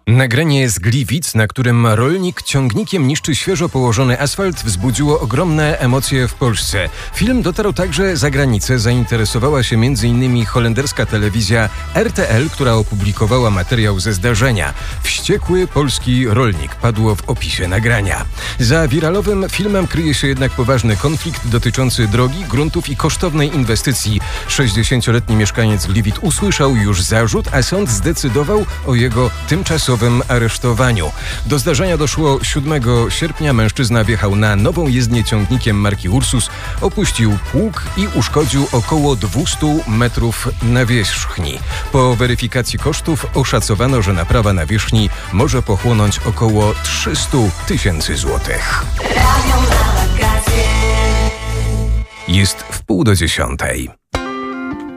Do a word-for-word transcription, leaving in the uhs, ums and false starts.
Nagranie z Gliwic, na którym rolnik ciągnikiem niszczy świeżo położony asfalt, wzbudziło ogromne emocje w Polsce. Film dotarł także za granicę. Zainteresowała się między innymi holenderska telewizja R T L, która opublikowała materiał ze zdarzenia. Wściekły polski rolnik padło w opisie nagrania. Za wiralowym filmem kryje się jednak poważny konflikt dotyczący drogi, gruntów i kosztownej inwestycji. sześćdziesięcioletni mieszkaniec Gliwic usłyszał już zarzut, a sąd zdecydował o jego tymczasowym aresztowaniu. Do zdarzenia doszło siódmego sierpnia. Mężczyzna wjechał na nową jezdnię ciągnikiem marki Ursus, opuścił pług i uszkodził około dwieście metrów nawierzchni. Po weryfikacji kosztów oszacowano, że naprawa nawierzchni może pochłonąć około trzysta tysięcy złotych. Jest w pół do dziesiątej.